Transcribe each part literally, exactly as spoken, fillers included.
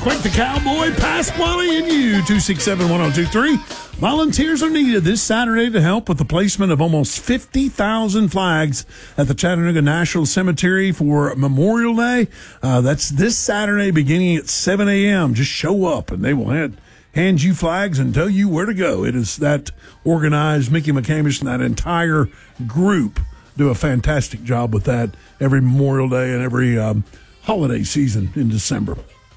Quake the Cowboy, Pasquale, and you, two six seven, one oh two three. Volunteers are needed this Saturday to help with the placement of almost fifty thousand flags at the Chattanooga National Cemetery for Memorial Day. Uh, that's this Saturday beginning at seven a.m. Just show up, and they will hand, hand you flags and tell you where to go. It is that organized. Mickey McCamish and that entire group do a fantastic job with that every Memorial Day and every um, holiday season in December.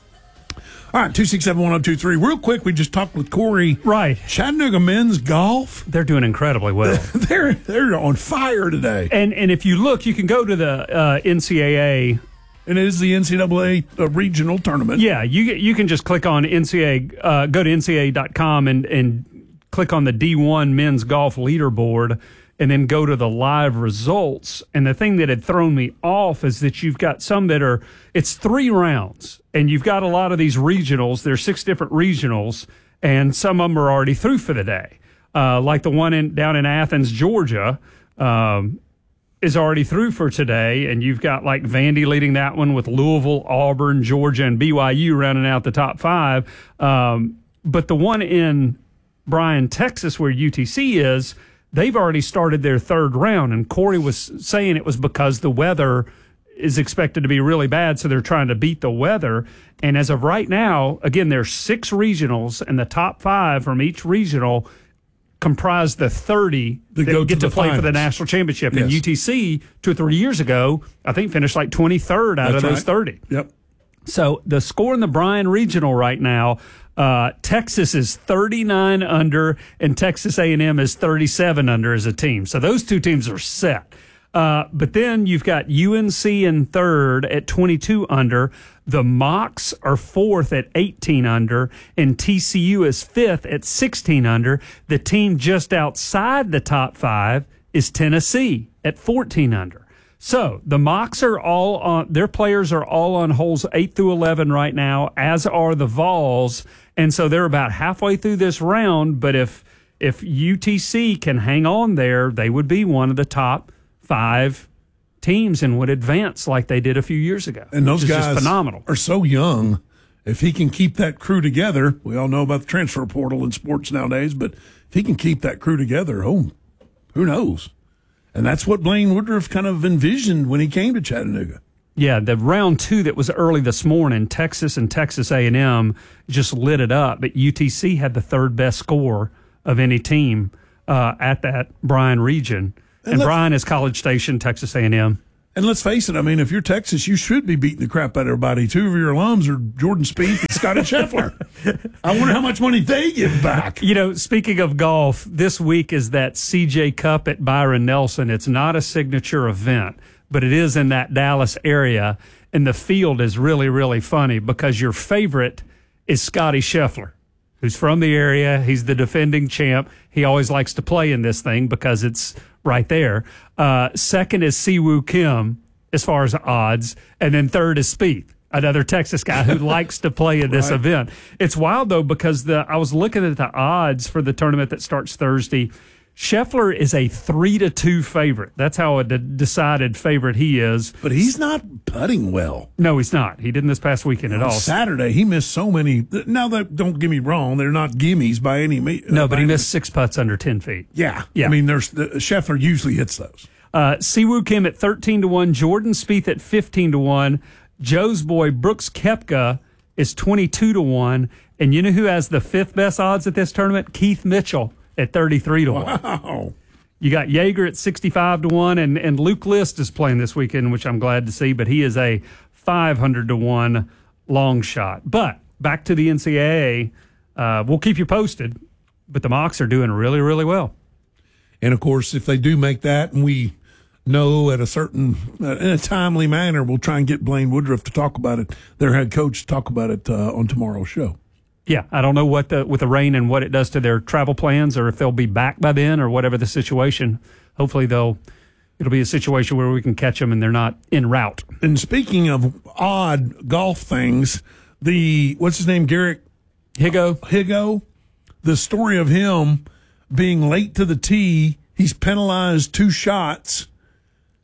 All right, two six seven, one oh two three. Real quick, we just talked with Corey. Right. Chattanooga men's golf. They're doing incredibly well. they're they're on fire today. And and if you look, you can go to the uh, N C double A. And it is the N C double A uh, regional tournament. Yeah, you you can just click on N C double A, uh, go to N C double A dot com and, and click on the D one men's golf leaderboard, and then go to the live results. And the thing that had thrown me off is that you've got some that are, it's three rounds, and you've got a lot of these regionals. There's six different regionals, and some of them are already through for the day. Uh, like the one in down in Athens, Georgia, um, is already through for today, and you've got like Vandy leading that one with Louisville, Auburn, Georgia, and B Y U rounding out the top five. Um, but the one in Bryan, Texas, where U T C is, they've already started their third round, and Corey was saying it was because the weather is expected to be really bad, so they're trying to beat the weather. And as of right now, again, there's six regionals, and the top five from each regional comprise the thirty that, that get to, to play finals for the national championship. Yes. And U T C, two or three years ago, I think finished like twenty-third out That's of those right. thirty. Yep. So the score in the Bryan Regional right now, uh, Texas is thirty-nine under, and Texas A and M is thirty-seven under as a team. So those two teams are set. Uh, but then you've got U N C in third at twenty-two under. The Mocs are fourth at eighteen under, and T C U is fifth at sixteen under. The team just outside the top five is Tennessee at fourteen under. So the Mocs are all on, their players are all on holes eight through eleven right now, as are the Vols. And so they're about halfway through this round. But if, if U T C can hang on there, they would be one of the top five teams and would advance like they did a few years ago. And those guys just phenomenal. Are so young. If he can keep that crew together, we all know about the transfer portal in sports nowadays, but if he can keep that crew together, oh, who knows? And that's what Blaine Woodruff kind of envisioned when he came to Chattanooga. Yeah, the round two that was early this morning, Texas and Texas A and M just lit it up, but U T C had the third best score of any team uh, at that Bryan region. And, and Bryan is College Station, Texas A and M. And let's face it, I mean, if you're Texas, you should be beating the crap out of everybody. Two of your alums are Jordan Spieth and Scotty Scheffler. I wonder how much money they give back. You know, speaking of golf, this week is that C J Cup at Byron Nelson. It's not a signature event, but it is in that Dallas area. And the field is really, really funny because your favorite is Scotty Scheffler, who's from the area. He's the defending champ. He always likes to play in this thing because it's right there. Uh, second is Siwoo Kim as far as odds. And then third is Spieth, another Texas guy who likes to play in this right. event. It's wild, though, because the I was looking at the odds for the tournament that starts Thursday. Scheffler is a three to two favorite. That's how a de- decided favorite he is. But he's not putting well. No, he's not. He didn't this past weekend at On all. Saturday, he missed so many. Now, that don't get me wrong, they're not gimmies by any means. No, uh, but he missed six putts under ten feet. Yeah, yeah. I mean, there's the, Scheffler usually hits those. Uh, Siwoo Kim at thirteen to one, Jordan Spieth at fifteen to one, Joe's boy Brooks Koepka is twenty-two to one, and you know who has the fifth best odds at this tournament? Keith Mitchell at thirty-three to one. Wow. You got Jaeger at sixty-five to one, and, and Luke List is playing this weekend, which I'm glad to see, but he is a five hundred to one long shot. But back to the N C double A, uh, we'll keep you posted, but the Mocs are doing really, really well. And, of course, if they do make that and we know at a certain, uh, in a timely manner, we'll try and get Blaine Woodruff to talk about it, their head coach, to talk about it uh, on tomorrow's show. Yeah, I don't know what the with the rain and what it does to their travel plans, or if they'll be back by then, or whatever the situation. Hopefully, they'll it'll be a situation where we can catch them and they're not en route. And speaking of odd golf things, the what's his name, Garrett Higo. Higo, the story of him being late to the tee, he's penalized two shots,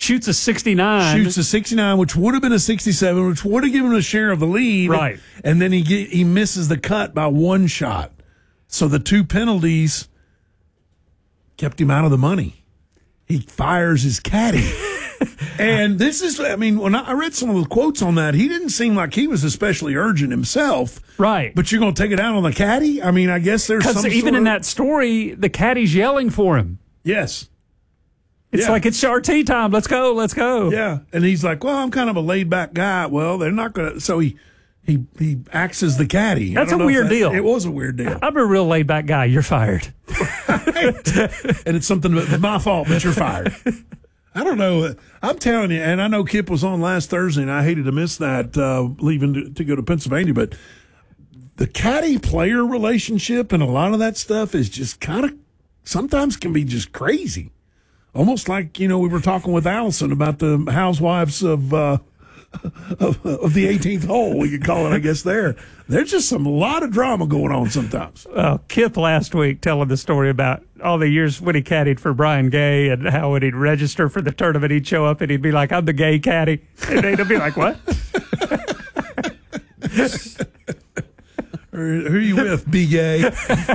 shoots a sixty-nine. Shoots a sixty-nine, which would have been a sixty-seven, which would have given him a share of the lead. Right. And then he get, he misses the cut by one shot. So the two penalties kept him out of the money. He fires his caddy. And this is, I mean, when I read some of the quotes on that, he didn't seem like he was especially urgent himself. Right. But you're going to take it out on the caddy? I mean, I guess there's some Because even sort in of, that story, the caddy's yelling for him. Yes. It's Yeah. like, it's our tea time. Let's go. Let's go. Yeah. And he's like, well, I'm kind of a laid back guy. Well, they're not going to. So he, he, he acts as the caddy. That's I don't a know if weird that- deal. It was a weird deal. I'm a real laid back guy. You're fired. And it's something that's my fault, but you're fired. I don't know. I'm telling you, and I know Kip was on last Thursday, and I hated to miss that uh, leaving to, to go to Pennsylvania, but the caddy-player relationship and a lot of that stuff is just kind of sometimes can be just crazy. Almost like, you know, we were talking with Allison about the housewives of uh, of, of the eighteenth hole, we could call it, I guess, there. There's just some a lot of drama going on sometimes. Uh, Kip last week telling the story about all the years when he caddied for Brian Gay and how when he'd register for the tournament, he'd show up and he'd be like, I'm the gay caddy. And they'd be like, what? Who are you with, B Gay?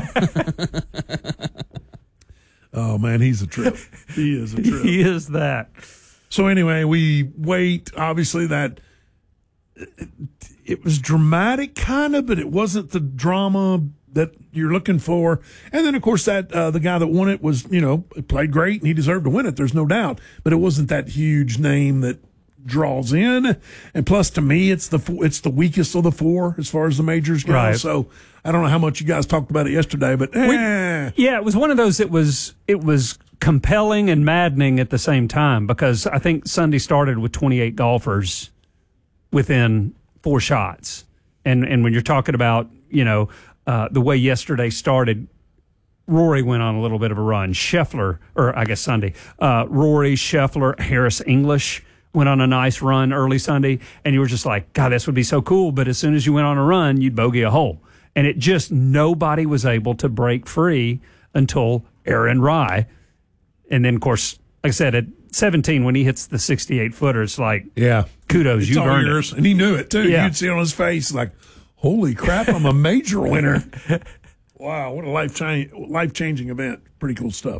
Oh, man, he's a trip. He is a trip. He is that. So anyway, we wait. Obviously, that it, it was dramatic, kind of, but it wasn't the drama that you're looking for. And then, of course, that uh, the guy that won it was, you know, played great and he deserved to win it. There's no doubt. But it wasn't that huge name that draws in. And plus, to me, it's the it's the weakest of the four as far as the majors go. Right. So I don't know how much you guys talked about it yesterday, but eh. Yeah, it was one of those. It was it was compelling and maddening at the same time because I think Sunday started with twenty-eight golfers within four shots, and and when you're talking about you know uh, the way yesterday started, Rory went on a little bit of a run. Scheffler, or I guess Sunday, uh, Rory, Scheffler, Harris English went on a nice run early Sunday, and you were just like, God, this would be so cool. But as soon as you went on a run, you'd bogey a hole. And it just, nobody was able to break free until Aaron Rai. And then, of course, like I said, at seventeen, when he hits the sixty-eight footer, it's like, Yeah. kudos, It's you've all earned yours. it. And he knew it, too. Yeah. You'd see it on his face like, holy crap, I'm a major winner. Wow, what a life change, life changing event. Pretty cool stuff.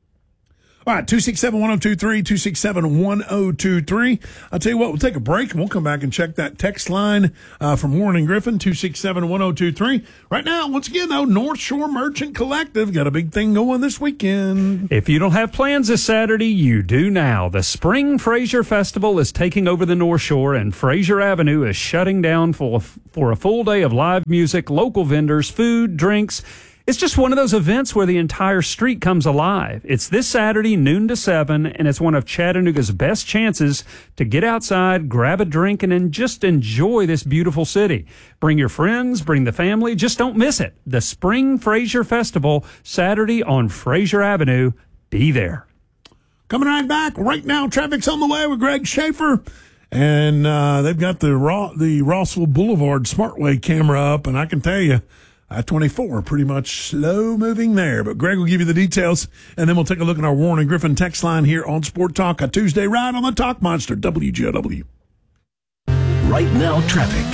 All right, two six seven, one oh two three, two six seven, one oh two three. I'll tell you what, we'll take a break and we'll come back and check that text line uh, from Warren and Griffin, two six seven, one oh two three. Right now, once again, though, North Shore Merchant Collective got a big thing going this weekend. If you don't have plans this Saturday, you do now. The Spring Fraser Festival is taking over the North Shore, and Fraser Avenue is shutting down for, for a full day of live music, local vendors, food, drinks. It's just one of those events where the entire street comes alive. It's this Saturday, noon to seven, and it's one of Chattanooga's best chances to get outside, grab a drink, and then just enjoy this beautiful city. Bring your friends, bring the family, just don't miss it. The Spring Fraser Festival, Saturday on Fraser Avenue. Be there. Coming right back. Right now, traffic's on the way with Greg Schaefer. And uh, they've got the Raw, the Rossville Boulevard Smartway camera up, and I can tell you, I twenty-four, pretty much slow moving there. But Greg will give you the details, and then we'll take a look at our Warren and Griffin text line here on Sport Talk, a Tuesday ride on the Talk Monster, W G O W. Right now, traffic.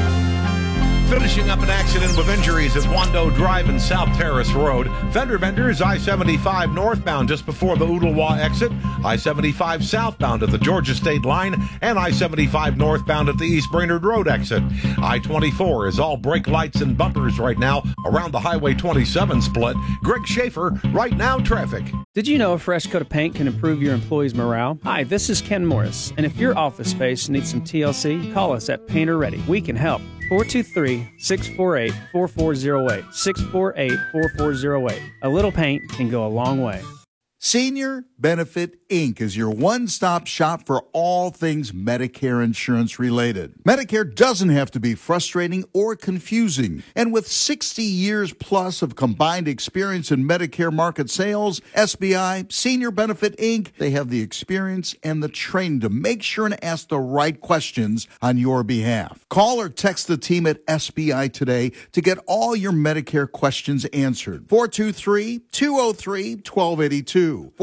Finishing up an accident with injuries at Wando Drive and South Terrace Road. Fender benders, I seventy-five northbound just before the Ooltewah exit. I seventy-five southbound at the Georgia State line. And I seventy-five northbound at the East Brainerd Road exit. I twenty-four is all brake lights and bumpers right now around the Highway twenty-seven split. Greg Schaefer, Right Now Traffic. Did you know a fresh coat of paint can improve your employees' morale? Hi, this is Ken Morris. And if your office space needs some T L C, call us at Painter Ready. We can help. four two three, six four eight, four four zero eight. six four eight, four four zero eight. A little paint can go a long way. Senior Benefit Incorporated is your one-stop shop for all things Medicare insurance related. Medicare doesn't have to be frustrating or confusing. And with sixty years plus of combined experience in Medicare market sales, S B I, Senior Benefit Incorporated, they have the experience and the training to make sure and ask the right questions on your behalf. Call or text the team at S B I today to get all your Medicare questions answered. four two three, two oh three, one two eight two. four two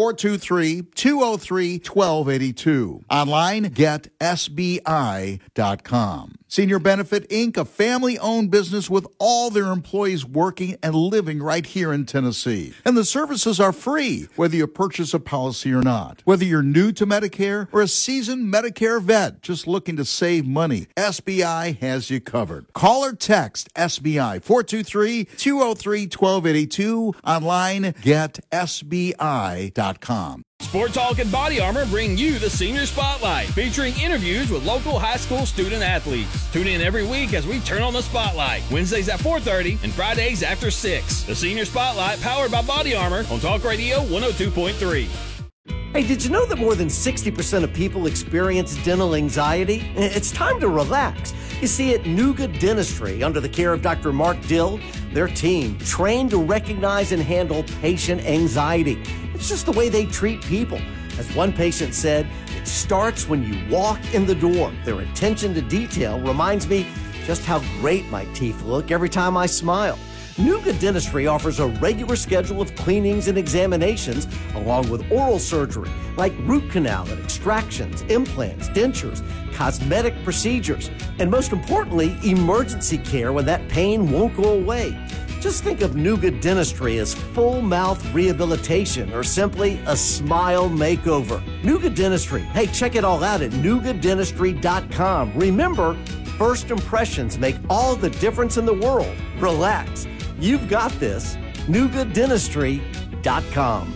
three, two oh three, one two eight two. Online, get S B I dot com. Senior Benefit Incorporated, a family-owned business with all their employees working and living right here in Tennessee. And the services are free, whether you purchase a policy or not. Whether you're new to Medicare or a seasoned Medicare vet just looking to save money, S B I has you covered. Call or text S B I, four two three, two oh three, one two eight two. Online, get S B I dot com. Sport Talk and Body Armor bring you the Senior Spotlight, featuring interviews with local high school student athletes. Tune in every week as we turn on the spotlight, Wednesdays at four thirty and Fridays after six. The Senior Spotlight, powered by Body Armor on Talk Radio one oh two point three. Hey, did you know that more than sixty percent of people experience dental anxiety? It's time to relax. You see, at Nuga Dentistry, under the care of Doctor Mark Dill, their team trained to recognize and handle patient anxiety. It's just the way they treat people. As one patient said, it starts when you walk in the door. Their attention to detail reminds me just how great my teeth look every time I smile. Nuga Dentistry offers a regular schedule of cleanings and examinations, along with oral surgery, like root canal and extractions, implants, dentures, cosmetic procedures, and most importantly, emergency care when that pain won't go away. Just think of Nuga Dentistry as full mouth rehabilitation or simply a smile makeover. Nuga Dentistry. Hey, check it all out at nuga dentistry dot com. Remember, first impressions make all the difference in the world. Relax. You've got this. nuga dentistry dot com.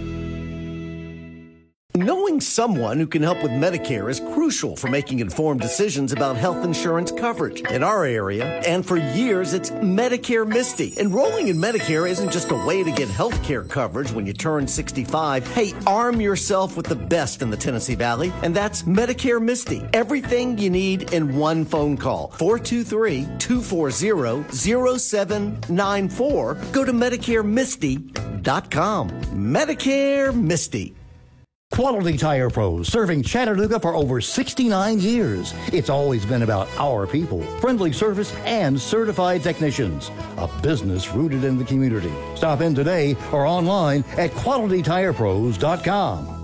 Knowing someone who can help with Medicare is crucial for making informed decisions about health insurance coverage in our area. And for years, it's Medicare Misty. Enrolling in Medicare isn't just a way to get health care coverage when you turn sixty-five. Hey, arm yourself with the best in the Tennessee Valley, and that's Medicare Misty. Everything you need in one phone call. four two three, two four zero, zero seven nine four. Go to medicare misty dot com. Medicare Misty. Quality Tire Pros, serving Chattanooga for over sixty-nine years. It's always been about our people, friendly service, and certified technicians. A business rooted in the community. Stop in today or online at quality tire pros dot com.